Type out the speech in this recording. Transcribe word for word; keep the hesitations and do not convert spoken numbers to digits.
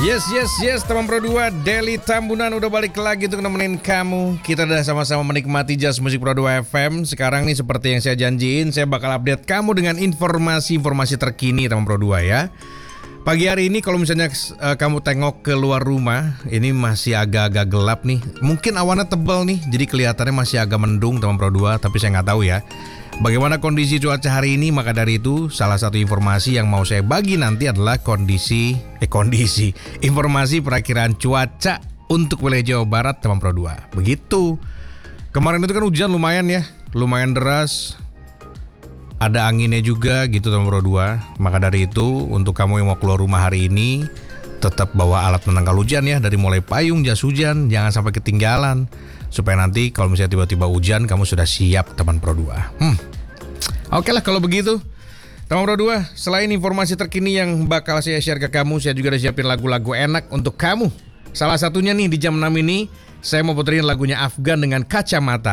Yes, yes, yes, teman Pro dua, Deli Tambunan udah balik lagi untuk nemenin kamu. Kita udah sama-sama menikmati Jazz Musik Pro dua F M. Sekarang nih seperti yang saya janjiin, saya bakal update kamu dengan informasi-informasi terkini teman Pro dua ya. Pagi hari ini kalau misalnya uh, kamu tengok keluar rumah, ini masih agak-agak gelap nih. Mungkin awannya tebal nih, jadi kelihatannya masih agak mendung teman Pro dua, tapi saya nggak tahu ya bagaimana kondisi cuaca hari ini. Maka dari itu salah satu informasi yang mau saya bagi nanti adalah kondisi Eh kondisi informasi perakiraan cuaca untuk wilayah Jawa Barat teman Pro dua. Begitu. Kemarin itu kan hujan lumayan ya, lumayan deras, ada anginnya juga gitu teman Pro dua. Maka dari itu untuk kamu yang mau keluar rumah hari ini, tetap bawa alat penangkal hujan ya, dari mulai payung, jas hujan, jangan sampai ketinggalan, supaya nanti kalau misalnya tiba-tiba hujan kamu sudah siap teman Pro dua. Hmm. Oke lah kalau begitu teman Pro dua, selain informasi terkini yang bakal saya share ke kamu, saya juga udah siapin lagu-lagu enak untuk kamu. Salah satunya nih di jam enam ini saya mau puterin lagunya Afgan dengan Kacamata.